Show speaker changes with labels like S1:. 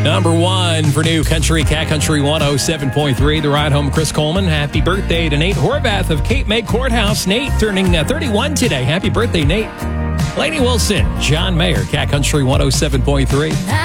S1: Number 1 for New Country, Cat Country 107.3. The ride home, Chris Coleman. Happy birthday to Nate Horvath of Cape May Courthouse. Nate turning 31 today. Happy birthday, Nate. Lainey Wilson, John Mayer, Cat Country 107.3.